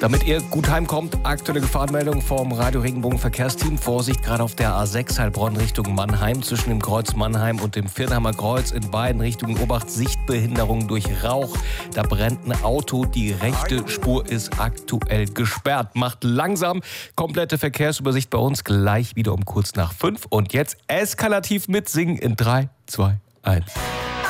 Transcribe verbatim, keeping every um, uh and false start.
Damit ihr gut heimkommt, aktuelle Gefahrenmeldung vom Radio Regenbogen Verkehrsteam. Vorsicht, gerade auf der A sechs Heilbronn Richtung Mannheim, zwischen dem Kreuz Mannheim und dem Viernheimer Kreuz in beiden Richtungen. Obacht, Sichtbehinderung durch Rauch. Da brennt ein Auto, die rechte Spur ist aktuell gesperrt. Macht langsam, komplette Verkehrsübersicht bei uns gleich wieder um kurz nach fünf. Und jetzt eskalativ mitsingen in drei, zwei, eins.